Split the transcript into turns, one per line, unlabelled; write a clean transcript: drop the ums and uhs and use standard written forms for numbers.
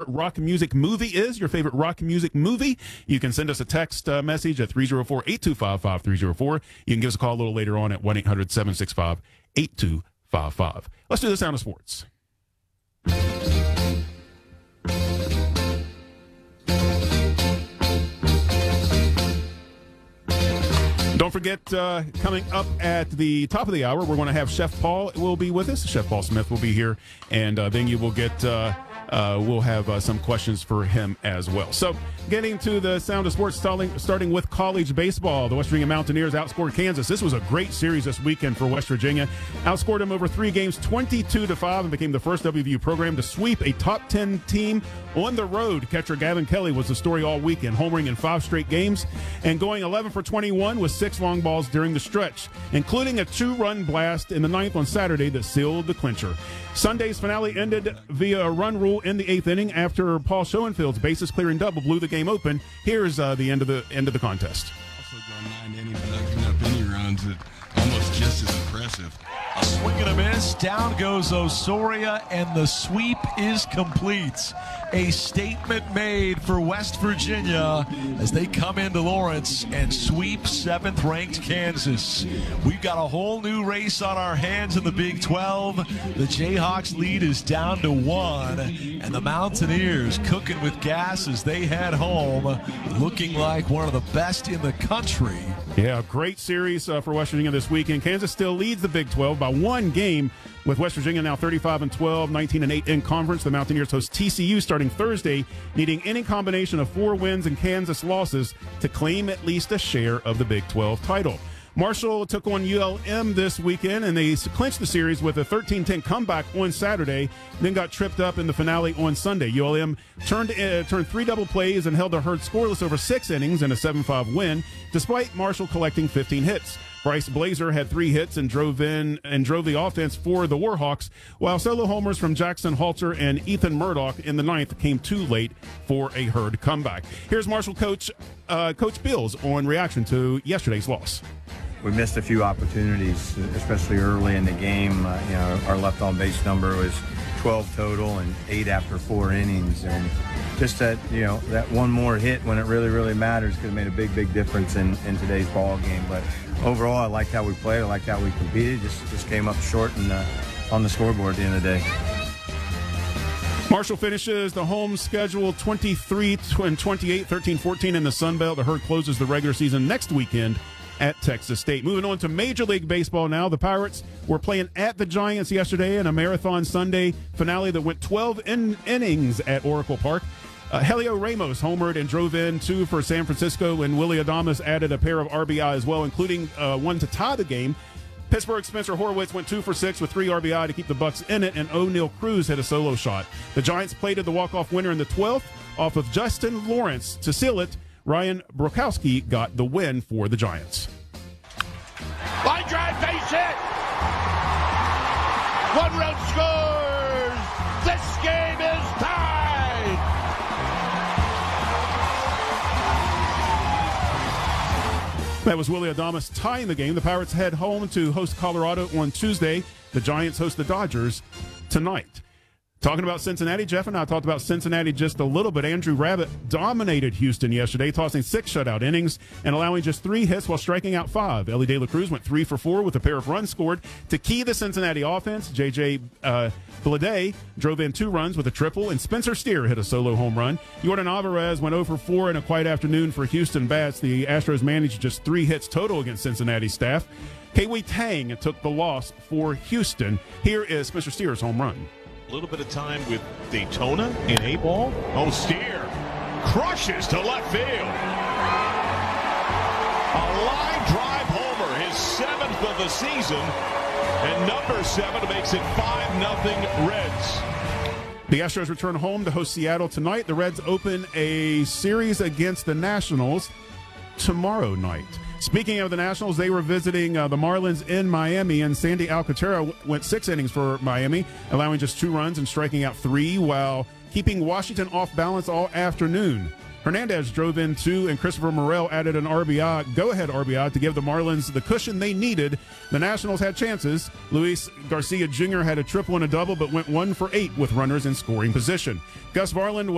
favorite rock music movie is, your favorite rock music movie. You can send us a text message at 304-825-5304. You can give us a call a little later on at 1-800-765-8255. Let's do the Sound of Sports. Don't forget, coming up at the top of the hour, we're going to have Chef Paul will be with us. Chef Paul Smith will be here, and then you will get we'll have some questions for him as well. So getting to the Sound of Sports, starting with college baseball. The West Virginia Mountaineers outscored Kansas. This was a great series this weekend for West Virginia. Outscored them over 3 games, 22-5, and became the first WVU program to sweep a top 10 team on the road. Catcher Gavin Kelly was the story all weekend, homering in 5 straight games and going 11 for 21 with 6 long balls during the stretch, including a 2-run blast in the 9th on Saturday that sealed the clincher. Sunday's finale ended via a run rule in the 8th inning after Paul Schoenfield's bases clearing double blew the game open. Here's the end of the contest.
Also gone 9 innings without giving up any runs. Almost just as impressive.
A swing and a miss. Down goes Osoria, and the sweep is complete. A statement made for West Virginia as they come into Lawrence and sweep 7th-ranked Kansas. We've got a whole new race on our hands in the Big 12. The Jayhawks lead is down to 1, and the Mountaineers cooking with gas as they head home, looking like one of the best in the country.
Yeah, great series for West Virginia this weekend. Kansas still leads the Big 12 by 1 game, with West Virginia now 35-12, 19-8 in conference. The Mountaineers host TCU starting Thursday, needing any combination of 4 wins and Kansas losses to claim at least a share of the Big 12 title. Marshall took on ULM this weekend, and they clinched the series with a 13-10 comeback on Saturday, then got tripped up in the finale on Sunday. ULM turned 3 double plays and held the herd scoreless over 6 innings in a 7-5 win, despite Marshall collecting 15 hits. Bryce Blazer had 3 hits and drove the offense for the Warhawks, while solo homers from Jackson Halter and Ethan Murdoch in the 9th came too late for a herd comeback. Here's Marshall coach Bills on reaction to yesterday's loss.
We missed a few opportunities, especially early in the game. Our left on base number was 12 total and 8 after 4 innings, and just that that one more hit when it really, really matters could have made a big, big difference in today's ball game. But overall, I liked how we played. I liked how we competed. Just came up short on the scoreboard at the end of the day.
Marshall finishes the home schedule 23-28, 13-14 in the Sun Belt. The herd closes the regular season next weekend at Texas State. Moving on to Major League Baseball now. The Pirates were playing at the Giants yesterday in a Marathon Sunday finale that went 12 innings at Oracle Park. Helio Ramos homered and drove in 2 for San Francisco, and Willy Adames added a pair of RBI as well, including one to tie the game. Pittsburgh's Spencer Horwitz went 2 for 6 with 3 RBI to keep the Bucks in it, and O'Neal Cruz hit a solo shot. The Giants plated the walk-off winner in the 12th off of Justin Lawrence. To seal it, Ryan Brokowski got the win for the Giants.
Line drive, base hit. 1 run scores. This game is tied.
That was Willy Adames tying the game. The Pirates head home to host Colorado on Tuesday. The Giants host the Dodgers tonight. Talking about Cincinnati, Jeff and I talked about Cincinnati just a little bit. Andrew Rabbit dominated Houston yesterday, tossing 6 shutout innings and allowing just 3 hits while striking out 5. Elly De La Cruz went 3 for 4 with a pair of runs scored. To key the Cincinnati offense, J.J. Bleday drove in 2 runs with a triple, and Spencer Steer hit a solo home run. Yordan Alvarez went 0 for 4 in a quiet afternoon for Houston bats. The Astros managed just 3 hits total against Cincinnati staff. Kei-Wei Tang took the loss for Houston. Here is Spencer Steer's home run.
A little bit of time with Daytona in A ball. Oh, Steer crushes to left field. A line drive homer, his 7th of the season, and number 7 makes it 5-0 Reds.
The Astros return home to host Seattle tonight. The Reds open a series against the Nationals tomorrow night. Speaking of the Nationals, they were visiting the Marlins in Miami, and Sandy Alcantara went 6 innings for Miami, allowing just 2 runs and striking out 3 while keeping Washington off balance all afternoon. Hernandez drove in 2, and Christopher Morel added an go-ahead RBI to give the Marlins the cushion they needed. The Nationals had chances. Luis Garcia Jr. had a triple and a double, but went 1 for 8 with runners in scoring position. Gus Varland